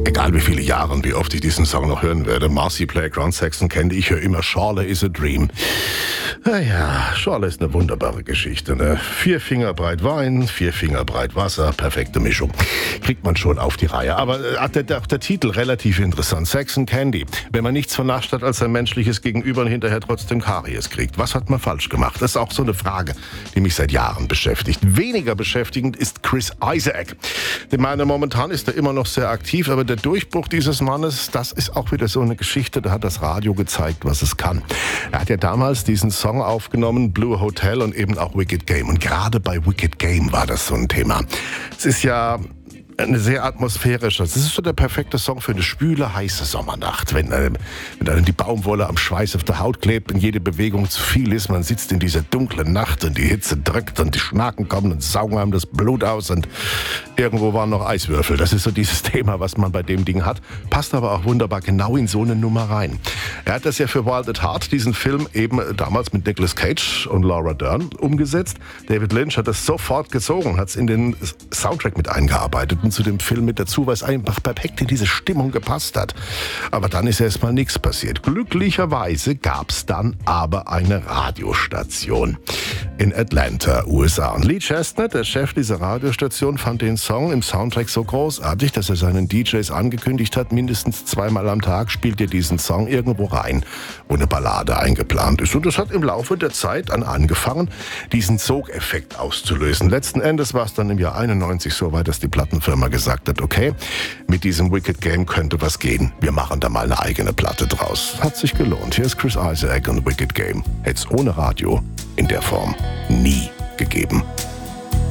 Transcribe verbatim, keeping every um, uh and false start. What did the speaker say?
Egal wie viele Jahre und wie oft ich diesen Song noch hören werde. Marcy Playground, Saxon Candy, ich höre immer Charlotte is a Dream. Naja, Charlotte ist eine wunderbare Geschichte. Ne? Vier Finger breit Wein, vier Finger breit Wasser, perfekte Mischung. Kriegt man schon auf die Reihe. Aber äh, der, der, der Titel relativ interessant. Saxon Candy. Wenn man nichts vernascht hat als sein menschliches Gegenüber und hinterher trotzdem Karies kriegt. Was hat man falsch gemacht? Das ist auch so eine Frage, die mich seit Jahren beschäftigt. Weniger beschäftigend ist Chris Isaak. Ich meine, momentan ist er immer noch sehr aktiv, aber der Durchbruch dieses Mannes, das ist auch wieder so eine Geschichte, da hat das Radio gezeigt, was es kann. Er hat ja damals diesen Song aufgenommen, Blue Hotel und eben auch Wicked Game. Und gerade bei Wicked Game war das so ein Thema. Es ist ja eine sehr atmosphärische. Das ist so der perfekte Song für eine schwüle, heiße Sommernacht. Wenn, äh, wenn dann die Baumwolle am Schweiß auf der Haut klebt und jede Bewegung zu viel ist, man sitzt in dieser dunklen Nacht und die Hitze drückt und die Schnaken kommen und saugen einem das Blut aus und irgendwo waren noch Eiswürfel. Das ist so dieses Thema, was man bei dem Ding hat. Passt aber auch wunderbar genau in so eine Nummer rein. Er hat das ja für Wild at Heart, diesen Film, eben damals mit Nicolas Cage und Laura Dern umgesetzt. David Lynch hat das sofort gezogen, hat es in den Soundtrack mit eingearbeitet und zu dem Film mit dazu, weil es einfach perfekt in diese Stimmung gepasst hat. Aber dann ist erstmal nichts passiert. Glücklicherweise gab es dann aber eine Radiostation in Atlanta, U S A. Und Lee Chestnut, der Chef dieser Radiostation, fand den Song im Soundtrack so großartig, dass er seinen D Js angekündigt hat, mindestens zweimal am Tag spielt ihr diesen Song irgendwo rein, wo eine Ballade eingeplant ist. Und das hat im Laufe der Zeit an angefangen, diesen Sogeffekt auszulösen. Letzten Endes war es dann im Jahr einundneunzig so weit, dass die Plattenfirma gesagt hat, okay, mit diesem Wicked Game könnte was gehen. Wir machen da mal eine eigene Platte draus. Hat sich gelohnt. Hier ist Chris Isaak und Wicked Game. Hätte es ohne Radio in der Form nie gegeben.